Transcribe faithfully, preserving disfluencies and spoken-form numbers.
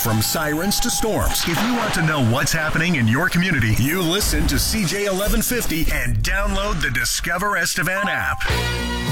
from sirens to storms. If you want to know what's happening in your community, you listen to C J eleven fifty and download the Discover Estevan app.